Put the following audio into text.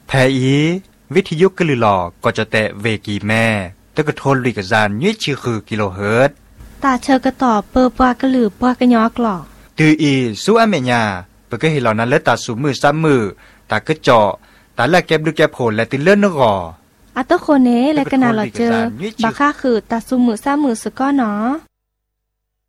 แพอีวิทยุกลือหลอก็จะแตะเวกีแม่ตะกะทนลิกะจานยี่ชื่อคือกิโลเฮิรตซ์ตาเชอกระต่อเปอปากระหลือปากระยอกหลอตืออีสู้อเมญาเปก็เห็นเหล่านั้นและตาสูมือซ้ำมือตากระเจาะตาแลกแก็บดูแก็บโผล่และติเลื่อนนกออัตโคเนและกะนาหลอเจอบาค่าคือตาสูมือซ้ำมือสก้อเนาะ